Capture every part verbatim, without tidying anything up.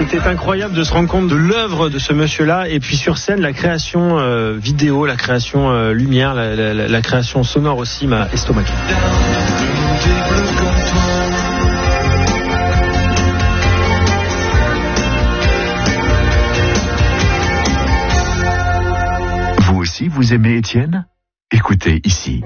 C'était incroyable de se rendre compte de l'œuvre de ce monsieur-là, et puis sur scène, la création euh, vidéo, la création euh, lumière, la, la, la, la création sonore aussi m'a estomaqué. Vous aussi, vous aimez Étienne ? Écoutez ici.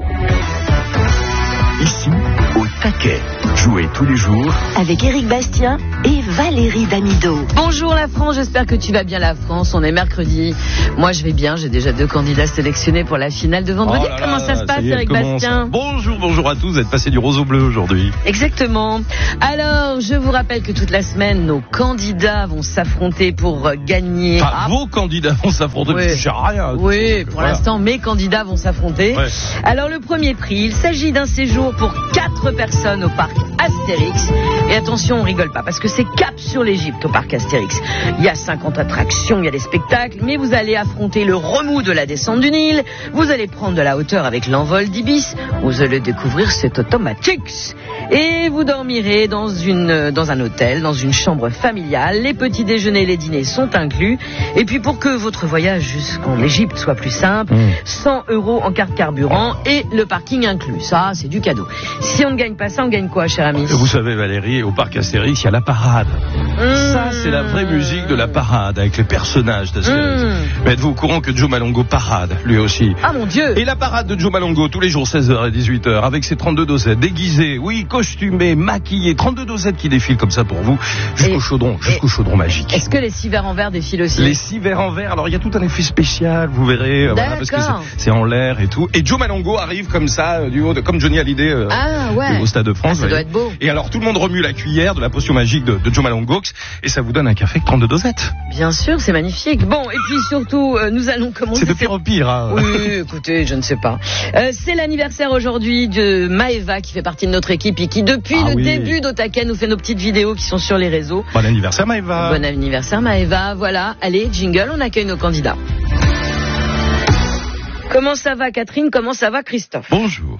Ici, au taquet. Jouez tous les jours avec Éric Bastien et Valérie Damido. Bonjour la France, j'espère que tu vas bien la France. On est mercredi. Moi je vais bien, j'ai déjà deux candidats sélectionnés pour la finale de vendredi. Oh là là, comment ça se passe, Éric Bastien ? Bonjour, bonjour à tous, vous êtes passés du rose au bleu aujourd'hui. Exactement. Alors, je vous rappelle que toute la semaine, nos candidats vont s'affronter pour gagner. Enfin, ah, vos candidats vont s'affronter, oui. parce que je sais rien. Oui, donc, pour voilà. l'instant, mes candidats vont s'affronter. Ouais. Alors, le premier prix, il s'agit d'un séjour pour quatre personnes au parc Astérix. Et attention, on rigole pas, parce que c'est cap sur l'Égypte au parc Astérix. Il y a cinquante attractions, il y a des spectacles, mais vous allez affronter le remous de la descente du Nil, vous allez prendre de la hauteur avec l'envol d'Ibis, vous allez découvrir cet Automatix. Et vous dormirez dans une, dans un hôtel, dans une chambre familiale. Les petits déjeuners et les dîners sont inclus. Et puis pour que votre voyage jusqu'en Égypte soit plus simple, mmh. cent euros en carte carburant et le parking inclus. Ça, c'est du cadeau. Si on ne gagne pas ça, on gagne quoi, cher ami ? Vous savez, Valérie, au parc Astérix, il y a la parade. Mmh. Ça, c'est la vraie musique de la parade, avec les personnages d'Astérix. Mmh. Mais êtes-vous au courant que Joe Malongo parade, lui aussi ? Ah mon Dieu ! Et la parade de Joe Malongo, tous les jours, seize heures et dix-huit heures, avec ses trente-deux dosettes, déguisées, oui, costumées, maquillées, trente-deux dosettes qui défilent comme ça pour vous, jusqu'au et, chaudron, jusqu'au chaudron magique. Est-ce que les six verres en verre défilent aussi ? Les six verres en verre, alors il y a tout un effet spécial, vous verrez, voilà, parce que c'est, c'est en l'air et tout. Et Joe Malongo arrive comme ça, euh, du haut, de, comme Johnny Hallyday euh, ah, ouais. au Stade de France. Ah, ça doit être beau. Et alors tout le monde remue la cuillère de la potion magique de, de Joe Malongo, et ça vous donne un café avec trente-deux dosettes. Bien sûr, c'est magnifique. Bon, et puis surtout, euh, nous allons commencer... C'est de pire en pire, hein. Oui, écoutez, je ne sais pas. Euh, c'est l'anniversaire aujourd'hui de Maëva, qui fait partie de notre équipe et qui, depuis ah, le oui. début d'Otaken, nous fait nos petites vidéos qui sont sur les réseaux. Bon anniversaire, Maëva. Bon anniversaire, Maëva. Voilà, allez, jingle, on accueille nos candidats. Comment ça va, Catherine ? Comment ça va, Christophe ? Bonjour.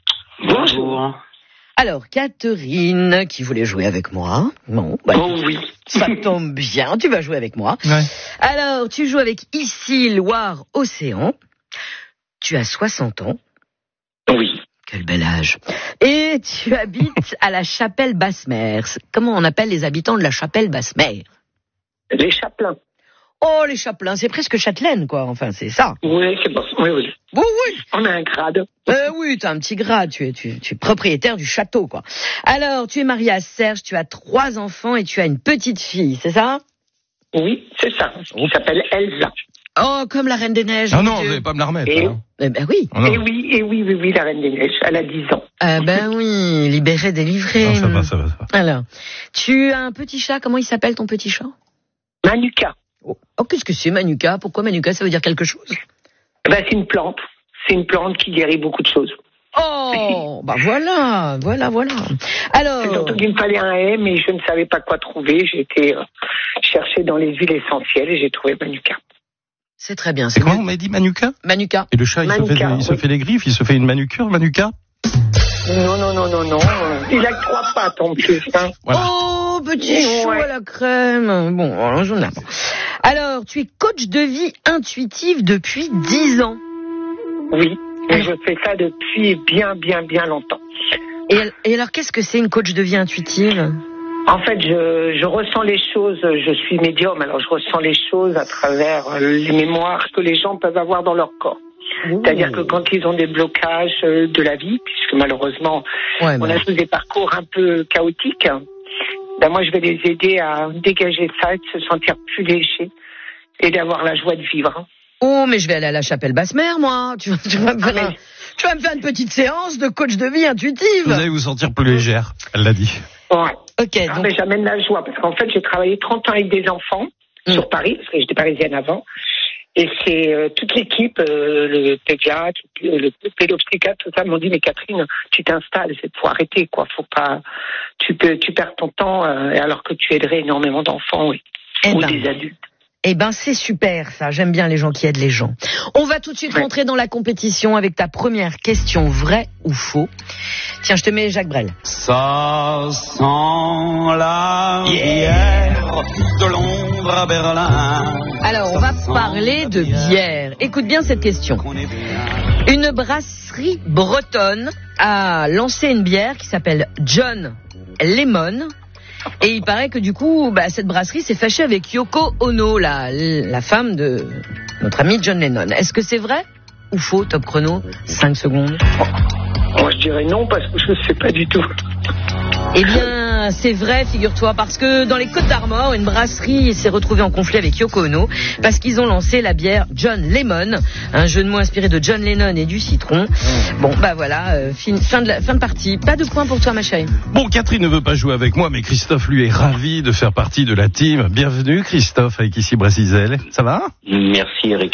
Bonjour. Alors, Catherine, qui voulait jouer avec moi. Bon, bah, oh oui. Ça tombe bien, tu vas jouer avec moi. Ouais. Alors, tu joues avec Ici, Loire, Océan. Tu as soixante ans. Oui. Quel bel âge. Et tu habites à la Chapelle Basse-Mer. Comment on appelle les habitants de la Chapelle Basse-Mer ? Les Chapelains. Oh, les Chapelains, c'est presque Châtelaine, quoi. Enfin, c'est ça. Oui, c'est bon. Oui, oui. Oui, oui. On a un grade. Euh, oui, tu as un petit grade. Tu es, tu, tu es propriétaire du château, quoi. Alors, tu es marié à Serge, tu as trois enfants et tu as une petite fille, c'est ça ? Oui, c'est ça. Elle s'appelle Elsa. Oh, comme la Reine des Neiges. Ah non, vous n'allez pas me la remettre. Et, hein. Eh ben oui. Oh et oui, et oui, oui, oui, la Reine des Neiges. Elle a dix ans. Ah ben oui, libérée, délivrée. Non, ça va, ça va, ça va. Alors, tu as un petit chat. Comment il s'appelle, ton petit chat ? Manuka. Oh, oh, qu'est-ce que c'est, Manuka ? Pourquoi Manuka ? Ça veut dire quelque chose ? Ben, c'est une plante. C'est une plante qui guérit beaucoup de choses. Oh, bah voilà, voilà, voilà. Alors. C'est surtout qu'il me fallait un haie, mais je ne savais pas quoi trouver. J'ai été euh, chercher dans les huiles essentielles et j'ai trouvé Manuka. C'est très bien. C'est comment on m'a dit Manuka ? Manuka. Et le chat, il, Manuka, se, fait, il oui. se fait les griffes, il se fait une manucure, Manuka ? Non, non, non, non, non. Il a que trois pattes en plus. Hein. Voilà. Oh, petit chou ouais. à la crème. Bon, alors, j'en ai. Alors, tu es coach de vie intuitive depuis dix ans. Oui, et je fais ça depuis bien, bien, bien longtemps. Et, et alors, qu'est-ce que c'est une coach de vie intuitive ? En fait, je, je ressens les choses, je suis médium, alors je ressens les choses à travers les mémoires que les gens peuvent avoir dans leur corps. Mmh. C'est-à-dire que quand ils ont des blocages de la vie, puisque malheureusement, ouais, on a tous des parcours un peu chaotiques, ben moi je vais les aider à dégager ça et de se sentir plus léger et d'avoir la joie de vivre. Oh, mais je vais aller à la Chapelle Basse-Mer, moi. Tu, tu, vas me faire ah, mais... un, tu vas me faire une petite séance de coach de vie intuitive. Vous allez vous sentir plus légère, elle l'a dit. Ouais. Ok. Ah, donc... mais j'amène la joie, parce qu'en fait, j'ai travaillé trente ans avec des enfants mmh. sur Paris, parce que j'étais parisienne avant. Et c'est euh, toute l'équipe, euh, le pédiatre, le pédopsychiatre, tout ça, m'ont dit, mais Catherine, tu t'installes, c'est faut arrêter, quoi. Faut pas, tu peux, tu perds ton temps, euh, alors que tu aiderais énormément d'enfants, oui. Eh ou ben. des adultes. Eh ben, c'est super, ça. J'aime bien les gens qui aident les gens. On va tout de suite ouais. rentrer dans la compétition avec ta première question, vrai ou faux. Tiens, je te mets Jacques Brel. Ça sent la bière de Londres à Berlin. Alors, on va parler de bière. Écoute bien cette question. Une brasserie bretonne a lancé une bière qui s'appelle John Lemon. Et il paraît que du coup, bah, cette brasserie s'est fâchée avec Yoko Ono, la, la femme de notre ami John Lennon. Est-ce que c'est vrai ou faux, top chrono? cinq secondes. Moi, je dirais non parce que je ne sais pas du tout. Eh bien, c'est vrai, figure-toi, parce que dans les Côtes d'Armor, une brasserie s'est retrouvée en conflit avec Yoko Ono parce qu'ils ont lancé la bière John Lemon, un jeu de mots inspiré de John Lennon et du citron. Bon, bah voilà, euh, fin, fin, de la, fin de partie. Pas de points pour toi, ma chérie. Bon, Catherine ne veut pas jouer avec moi, mais Christophe, lui, est ravi de faire partie de la team. Bienvenue, Christophe, avec ici Brasizel. Ça va? Merci, Eric.